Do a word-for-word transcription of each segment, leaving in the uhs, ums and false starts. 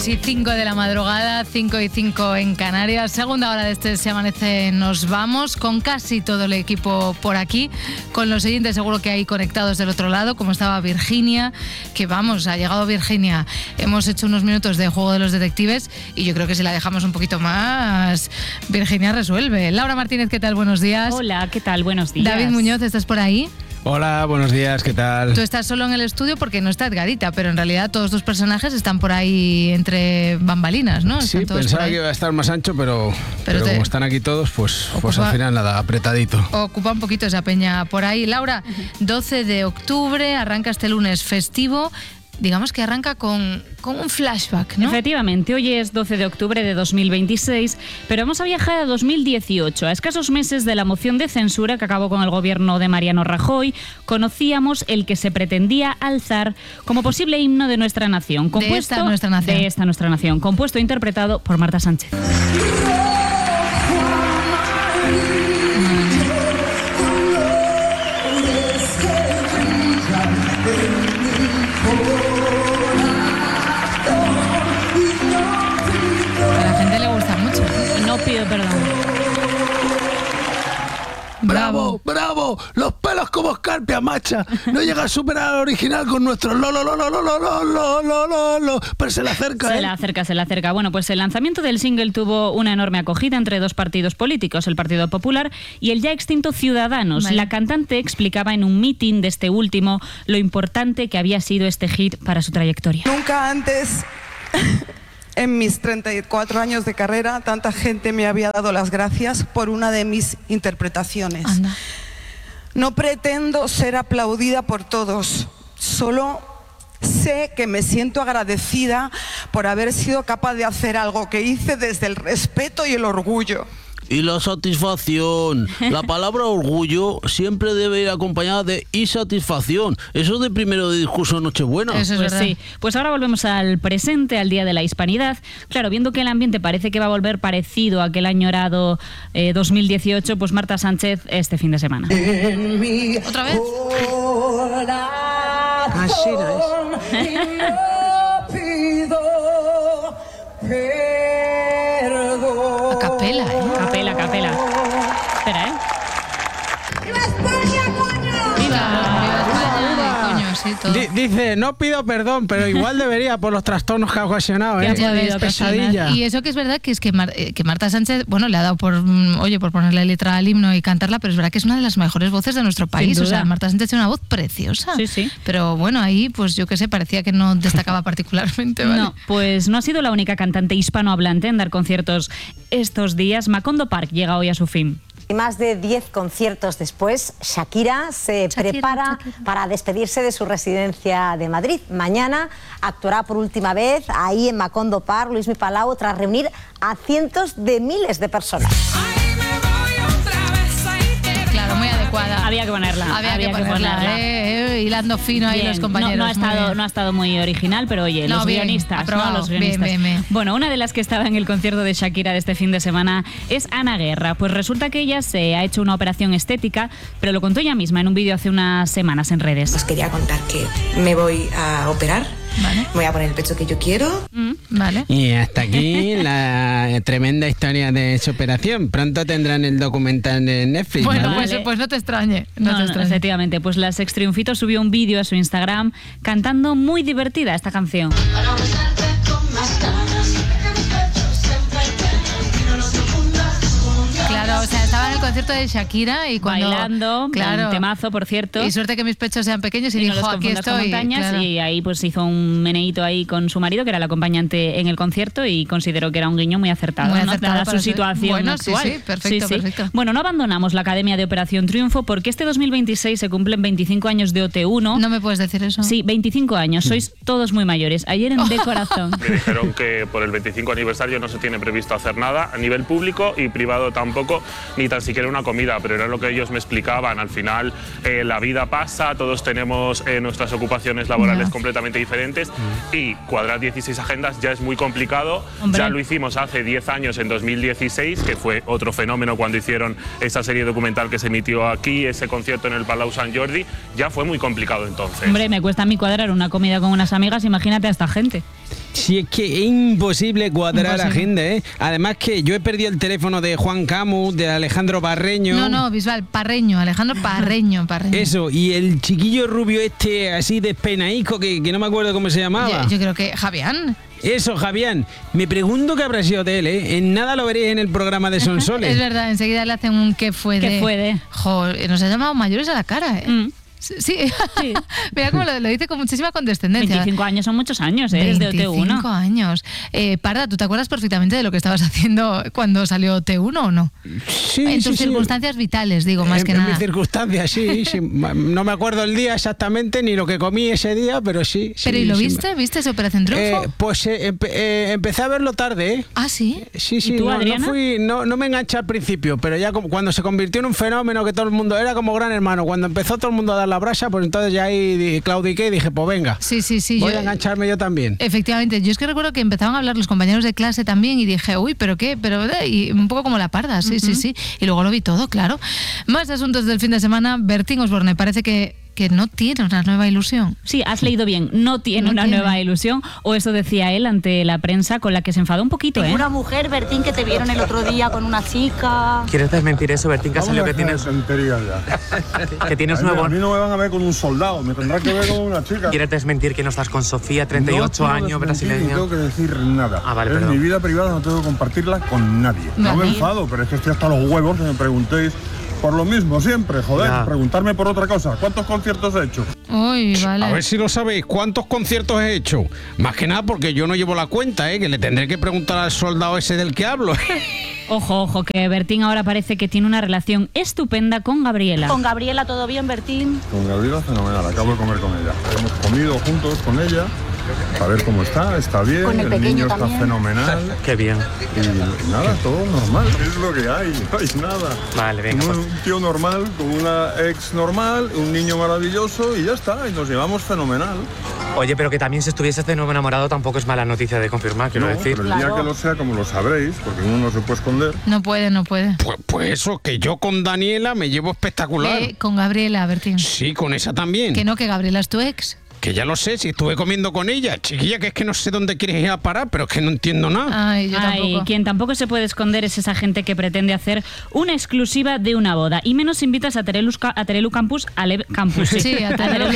Sí, cinco de la madrugada, cinco y cinco en Canarias. Segunda hora de este Se Amanece, nos vamos con casi todo el equipo por aquí, con los siguientes seguro que hay conectados del otro lado, como estaba Virginia, que vamos, ha llegado Virginia. Hemos hecho unos minutos de Juego de los Detectives y yo creo que si la dejamos un poquito más, Virginia resuelve. Laura Martínez, ¿qué tal? Buenos días. Hola, ¿qué tal? Buenos días. David Muñoz, ¿estás por ahí? Hola, buenos días, ¿qué tal? Tú estás solo en el estudio porque no está Edgarita, pero en realidad todos tus personajes están por ahí entre bambalinas, ¿no? Sí, pensaba que iba a estar más ancho, pero, pero, pero te... como están aquí todos, pues, ocupa, pues al final nada, apretadito. Ocupa un poquito esa peña por ahí. Laura, doce de octubre, arranca este lunes festivo. Digamos que arranca con, con un flashback, ¿no? Efectivamente, hoy es doce de octubre de dos mil veintiséis, pero vamos a viajar a dos mil dieciocho, a escasos meses de la moción de censura que acabó con el gobierno de Mariano Rajoy. Conocíamos el que se pretendía alzar como posible himno de nuestra nación. Compuesto, de esta nuestra nación. De esta nuestra nación, compuesto e interpretado por Marta Sánchez. No pido perdón. ¡Bravo, bravo! Los pelos como escarpia, macha. No llega a superar al original con nuestro lo, lo, lo, lo, lo, lo, lo, lo, lo, lo. Pero se le acerca, ¿eh? Se le acerca, se le acerca. Bueno, pues el lanzamiento del single tuvo una enorme acogida entre dos partidos políticos, el Partido Popular y el ya extinto Ciudadanos. Vale. La cantante explicaba en un mitin de este último lo importante que había sido este hit para su trayectoria. Nunca antes... En mis treinta y cuatro años de carrera, tanta gente me había dado las gracias por una de mis interpretaciones. Anda. No pretendo ser aplaudida por todos, solo sé que me siento agradecida por haber sido capaz de hacer algo que hice desde el respeto y el orgullo. Y la satisfacción. La palabra orgullo siempre debe ir acompañada de insatisfacción. Eso es de primero de discurso de Nochebuena. Eso es pues verdad. Sí. Pues ahora volvemos al presente, al Día de la Hispanidad. Claro, viendo que el ambiente parece que va a volver parecido a aquel añorado eh, dos mil dieciocho, pues Marta Sánchez este fin de semana. ¿Otra vez? Así es. A capela, ¿eh? Capela, capela. Espera, ¿eh? ¡Viva España, coño! ¡Viva! Sí, D- dice, no pido perdón, pero igual debería por los trastornos que ha ocasionado, ¿eh? Ya ves, pesadilla. Y eso que es verdad que es que, Mar- que Marta Sánchez, bueno, le ha dado por, oye, por ponerle letra al himno y cantarla, pero es verdad que es una de las mejores voces de nuestro país. O sea, Marta Sánchez tiene una voz preciosa. Sí, sí. Pero bueno, ahí, pues yo qué sé, parecía que no destacaba particularmente, ¿vale? No, pues no ha sido la única cantante hispanohablante en dar conciertos estos días. Macondo Park llega hoy a su fin. Y más de diez conciertos después, Shakira se Shakira, prepara Shakira. para despedirse de su residencia de Madrid. Mañana actuará por última vez ahí en Macondo Park, Luismi Palau, tras reunir a cientos de miles de personas. Claro, muy adecuada. Había que ponerla. Había, había que, que ponerla, ponerla. Eh, eh, hilando fino ahí los compañeros. No, no, ha estado, no ha estado muy original, pero oye, no, los, bien, guionistas, ¿no? los guionistas. Bien, bien, bien. Bueno, una de las que estaba en el concierto de Shakira de este fin de semana es Ana Guerra. Pues resulta que ella se ha hecho una operación estética, pero lo contó ella misma en un vídeo hace unas semanas en redes. Os quería contar que me voy a operar. Vale. Me voy a poner el pecho que yo quiero. Mm, vale. Y hasta aquí la tremenda historia de su operación. Pronto tendrán el documental en Netflix. Bueno, ¿vale? pues, pues no te extrañe. No, No, te no, extrañe. efectivamente, pues la Sex Triunfito subió un vídeo a su Instagram cantando muy divertida esta canción. Claro, o sea, estaba en el concierto de Shakira y cuando... Bailando, claro, un temazo, por cierto. Y suerte que mis pechos sean pequeños y, y dijo, no los aquí confundas con estoy. montañas, claro. Y ahí pues hizo un meneíto ahí con su marido, que era el acompañante en el concierto, y consideró que era un guiño muy acertado, Muy ¿no? acertado Dada para su ser- situación bueno, actual. sí, sí, perfecto, perfecto. Bueno, no abandonamos la Academia de Operación Triunfo porque este dos mil veintiséis se cumplen veinticinco años de O T uno. No me puedes decir eso. Sí, veinticinco años, sois todos muy mayores. Ayer en De Corazón. Me dijeron que por el veinticinco aniversario no se tiene previsto hacer nada a nivel público y privado tampoco, ni tan siquiera una comida, pero era lo que ellos me explicaban. Al final eh, la vida pasa, todos tenemos eh, nuestras ocupaciones laborales No. completamente diferentes mm. y cuadrar dieciséis agendas ya es muy complicado. Hombre. Ya lo hicimos hace diez años, en dos mil dieciséis, que fue otro fenómeno cuando hicieron esa serie documental que se emitió aquí, ese concierto en el Palau Sant Jordi, ya fue muy complicado entonces. Hombre, me cuesta a mí cuadrar una comida con unas amigas, imagínate a esta gente. Si es que es imposible cuadrar Imposible. agenda, ¿eh? Además que yo he perdido el teléfono de Juan Camus, de Alejandro Parreño. No, no, Bisbal, Parreño, Alejandro Parreño, Parreño. Eso, y el chiquillo rubio este así despeinaico que, que no me acuerdo cómo se llamaba. Yo, yo creo que Javián. Eso, Javián. Me pregunto qué habrá sido de él, ¿eh? En nada lo veréis en el programa de Sonsoles. Es verdad, enseguida le hacen un qué fue de... ¿Qué fue de? Jo, nos ha llamado mayores a la cara, ¿eh? Mm. Sí, sí. Mira cómo lo, lo dice con muchísima condescendencia. veinticinco años son muchos años, ¿eh? Desde T uno. veinticinco años. Eh, Parda, ¿tú te acuerdas perfectamente de lo que estabas haciendo cuando salió T uno o no? Sí, En sí, tus sí. circunstancias vitales, digo, más en, que en nada. mis circunstancias, sí, sí. No me acuerdo el día exactamente ni lo que comí ese día, pero sí. ¿Pero sí, y lo sí viste? ¿Viste esa Operación Triunfo? Eh, pues eh, empe- eh, empecé a verlo tarde, ¿eh? Ah, sí. Sí, sí, ¿Y tú, no, no, Adriana? fui, no, no me enganché al principio, pero ya como, cuando se convirtió en un fenómeno que todo el mundo era como Gran Hermano, cuando empezó todo el mundo a dar la brasa, pues entonces ya ahí di- claudiqué y dije, pues venga, Sí, sí, sí. voy yo- a engancharme yo también. Efectivamente, yo es que recuerdo que empezaban a hablar los compañeros de clase también y dije, uy, pero qué, pero eh, y un poco como la Parda, sí, sí, sí. Y luego lo vi todo, claro. Más asuntos del fin de semana. Bertín Osborne parece que, que no tiene una nueva ilusión. Sí, has leído bien, no tiene No una tiene. nueva ilusión, o eso decía él ante la prensa, con la que se enfadó un poquito, ¿eh? Una mujer, Bertín, que te vieron el otro día con una chica. ¿Quieres desmentir eso, Bertín? Que ha salido que tienes, tonterías ya. que tienes A mí- nuevo... A mí no me van a ver con un soldado, me tendrá que ver con una chica. ¿Quieres desmentir que no estás con Sofía, treinta y ocho No quiero años, desmentir, brasileña? No tengo que decir nada. Ah, vale, es perdón. mi vida privada, no tengo que compartirla con nadie. No me Vale. enfado, pero es que estoy hasta los huevos que me preguntéis por lo mismo siempre, joder, Ya. preguntarme por otra cosa. ¿Cuántos conciertos he hecho? Uy, vale. A ver si lo sabéis, ¿cuántos conciertos he hecho? Más que nada porque yo no llevo la cuenta, ¿eh? Que le tendré que preguntar al soldado ese del que hablo. Ojo, ojo, que Bertín ahora parece que tiene una relación estupenda con Gabriela. Con Gabriela, ¿todo bien, Bertín? Con Gabriela, fenomenal, acabo de comer con ella. Hemos comido juntos con ella, a ver cómo está, está bien, Con el pequeño niño también. está fenomenal. Qué bien. Y nada, todo normal, es lo que hay, no hay nada. Vale, venga, Un, pues. tío normal, con una ex normal, un niño maravilloso y ya está, y nos llevamos fenomenal. Oye, pero que también si estuvieses de nuevo enamorado tampoco es mala noticia de confirmar, quiero No, decir. pero el día Claro. que lo sea, como lo sabréis, porque uno no se puede esconder. No puede, no puede. Pues, pues eso, que yo con Daniela me llevo espectacular. Eh, con Gabriela, Bertín. Sí, con esa también. Que no, que Gabriela es tu ex. Que ya lo sé, si estuve comiendo con ella. Chiquilla, que es que no sé dónde quieres ir a parar, pero es que no entiendo nada. Ay, yo Ay, tampoco. quien tampoco se puede esconder es esa gente que pretende hacer una exclusiva de una boda. Y menos invitas a Terelu, a Terelu Campus, a Le Campus. Sí, a Terelu.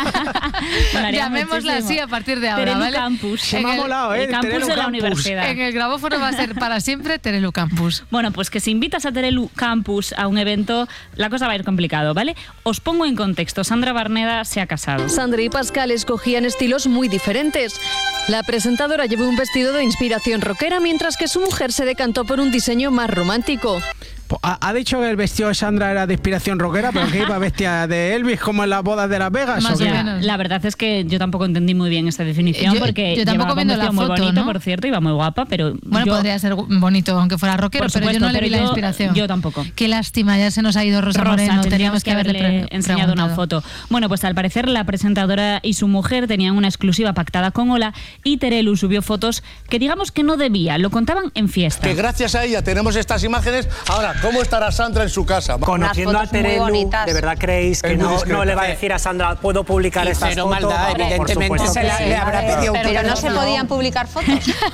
Molaría Llamémosla muchísimo. así a partir de ahora, Terelu ¿vale? Campus. Se me ha en el- molado, ¿eh? El campus Terelu de la Campus. universidad. En el grabófono va a ser para siempre Terelu Campus. Bueno, pues que si invitas a Terelu Campus a un evento, la cosa va a ir complicado, ¿vale? Os pongo en contexto. Sandra Barneda se ha casado. Sandra y Pascal escogían estilos muy diferentes. La presentadora llevó un vestido de inspiración rockera, mientras que su mujer se decantó por un diseño más romántico. Pues, Ha, ha dicho que el vestido de Sandra era de inspiración rockera, pero que iba vestida de Elvis como en las bodas de Las Vegas. Más ¿o qué? o Ya, menos. la verdad es que yo tampoco entendí muy bien esta definición, Yo- porque yo tampoco llevaba un viendo la vestido muy foto, bonito, ¿no? por cierto, iba muy guapa, pero Bueno, yo, podría ser bonito aunque fuera rockero, Por pero yo supuesto, no le pero vi la yo- inspiración. yo tampoco. Qué lástima, ya se nos ha ido Rosa, Rosa, Moreno. tendríamos que haberle pre- enseñado una preguntado. foto. Bueno, pues al parecer la presentadora y su mujer tenían una exclusiva pactada con Ola y Terelu subió fotos que digamos que no debía, lo contaban en fiesta. Que gracias a ella tenemos estas imágenes. Ahora, ¿cómo estará Sandra en su casa? Conociendo a Terelu, ¿de verdad creéis que Es muy no, discreta. no le va a decir a Sandra, puedo publicar Y estas cero fotos? maldad, Por evidentemente supuesto se que la- sí. le habrá pedido un Pero no se perdón. podían publicar fotos.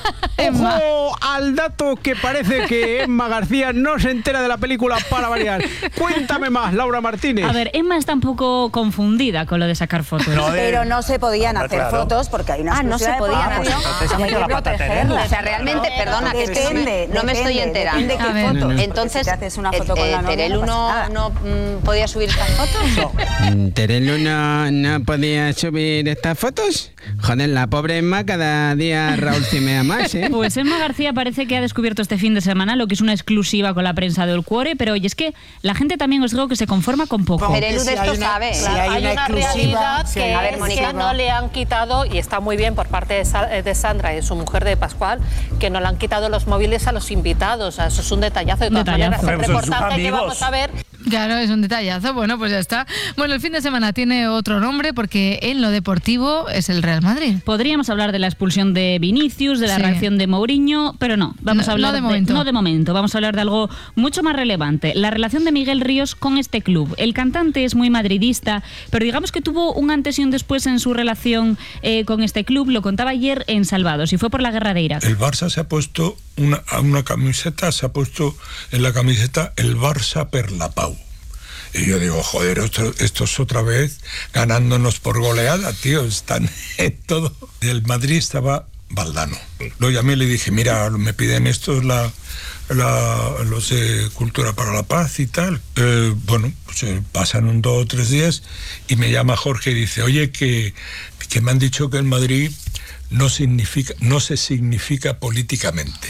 Ojo al dato que parece que Emma García no se entera de la película para variar. Cuéntame más, Laura Martínez. A ver, Emma está un poco confundida con lo de sacar fotos. Pero no se podían hacer claro. fotos porque hay una Ah, no se podían. Pues entonces ha metido la pata Terelu. O sea, realmente, perdona, que esto no me- Depende, no me estoy depende, enterando. depende qué A ver. fotos. No, no. Entonces, Si te haces una foto eh, con la eh, novia, Terelu no pasa no, nada. no mm, podía subir estas fotos. Mm, Terelu no, no podía subir estas fotos. Joder, la pobre Emma cada día Raúl cimea más, ¿eh? Pues Emma García parece que ha descubierto este fin de semana lo que es una exclusiva con la prensa del Cuore, pero oye, es que la gente también os digo que se conforma con poco. Terelu de esto sabe. Si hay una realidad si que, hay- A ver, es Mónica, que no le han quitado, y está muy bien por parte de, Sa- de Sandra y su mujer de Pascual, que no le han quitado los móviles a los invitados. O sea, eso es un detallazo. De todas Detallazo. maneras, el Pero son sus reportaje que amigos. vamos a ver Claro, es un detallazo. Bueno, pues ya está. Bueno, el fin de semana tiene otro nombre porque en lo deportivo es el Real Madrid. Podríamos hablar de la expulsión de Vinicius, de la Sí. reacción de Mourinho, pero no. Vamos No, a hablar no de momento. no de momento. Vamos a hablar de algo mucho más relevante. La relación de Miguel Ríos con este club. El cantante es muy madridista, pero digamos que tuvo un antes y un después en su relación eh, con este club. Lo contaba ayer en Salvados y fue por la guerra de Irak. El Barça se ha puesto una, a una camiseta, se ha puesto en la camiseta el Barça per la Pau. Y yo digo, joder, esto, esto es otra vez ganándonos por goleada, tío, están en todo. El Madrid estaba Valdano. Lo llamé y le dije, mira, me piden estos la, la, los de Cultura para la Paz y tal. Eh, bueno, pues eh, pasan un dos o tres días y me llama Jorge y dice, oye, que, que me han dicho que el Madrid no significa, no se significa políticamente.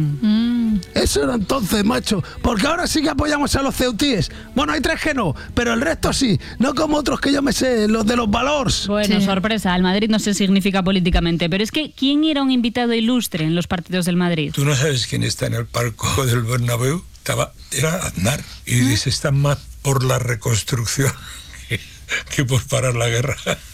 Mm. Eso era entonces, macho, porque ahora sí que apoyamos a los ceutíes. Bueno, hay tres que no, pero el resto sí, no como otros que yo me sé, los de los valores. Bueno, Sí. sorpresa, el Madrid no se significa políticamente, pero es que ¿quién era un invitado ilustre en los partidos del Madrid? ¿Tú no sabes quién está en el palco del Bernabéu? Estaba, era Aznar. Y dice, están más por la reconstrucción que, que por parar la guerra.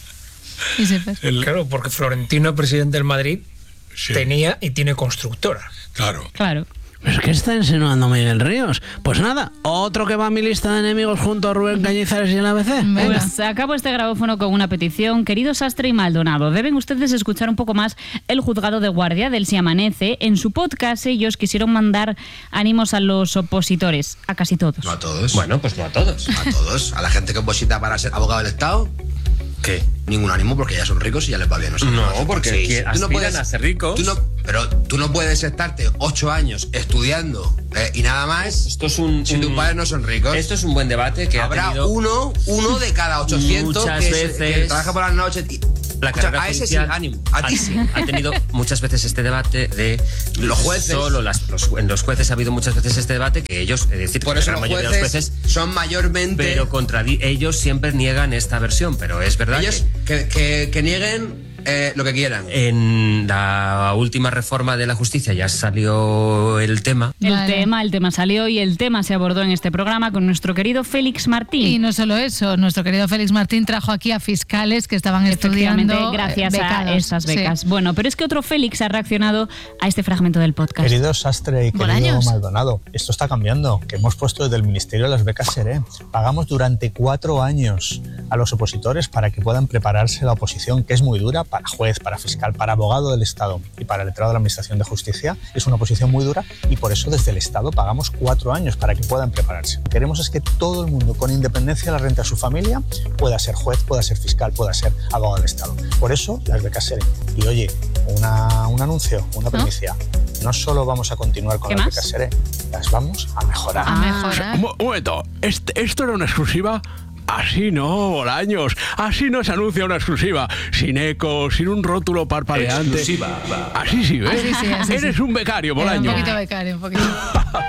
Y se fue. El- Claro, porque Florentino, presidente del Madrid, Sí. tenía y tiene constructora. Claro. Claro. ¿Pero qué está insinuando Miguel Ríos? Pues nada, otro que va a mi lista de enemigos junto a Rubén Cañizares y el A B C. Venga. Pues acabo este grabófono con una petición. Queridos Sastre y Maldonado, deben ustedes escuchar un poco más el juzgado de guardia del Si Amanece. En su podcast ellos quisieron mandar ánimos a los opositores, a casi todos. No a todos. Bueno, pues no a todos. A todos. A la gente que oposita para ser abogado del Estado, ¿Qué? ningún ánimo porque ya son ricos y ya les va bien. No, sé. No, porque Sí, que tú no aspiran puedes- a ser ricos. tú no- pero tú no puedes estarte ocho años estudiando eh, y nada más. Esto es un, Si tus un- padres no son ricos. Esto es un buen debate que Habrá ha tenido uno, uno de cada ochocientos muchas que, veces se- que trabaja por las noches. y- la Escucha, carrera a ese sí, judicial ánimo. A ti ha, sí. ha tenido muchas veces este debate de Los jueces. Solo las, los, en los jueces ha habido muchas veces este debate que ellos, es decir, Por que eso la los mayoría jueces, de los jueces, son mayormente. pero contradi ellos siempre niegan esta versión, pero es verdad ellos que que, que, que nieguen eh, lo que quieran. en la última reforma de la justicia ya salió el tema. El Vale. tema, el tema salió y el tema se abordó en este programa con nuestro querido Félix Martín. Y no solo eso, nuestro querido Félix Martín trajo aquí a fiscales que estaban Efectivamente, estudiando gracias eh, a becados. esas Sí. becas. Bueno, pero es que otro Félix ha reaccionado a este fragmento del podcast. Querido Sastre y querido Bolaños. Maldonado, esto está cambiando, que hemos puesto desde el Ministerio de las Becas Seré. Pagamos durante cuatro años a los opositores para que puedan prepararse la oposición, que es muy dura para juez, para fiscal, para abogado del Estado y para letrado de la Administración de Justicia. Es una oposición muy dura y por eso desde el Estado pagamos cuatro años para que puedan prepararse. Lo que queremos es que todo el mundo, con independencia de la renta de su familia, pueda ser juez, pueda ser fiscal, pueda ser abogado del Estado. Por eso las becas Seré. Y oye, una, un anuncio, una primicia. No solo vamos a continuar con ¿Qué las más? becas Seré, las vamos a mejorar. A mejorar. Un, mo- un momento, ¿este- ¿esto era una exclusiva? Así no, Bolaños. Así no se anuncia una exclusiva. Sin eco, sin un rótulo parpadeante. Exclusiva. Así sí, ¿ves? Así sí, así sí. Eres un becario, Era un Bolaños. poquito becario, un poquito.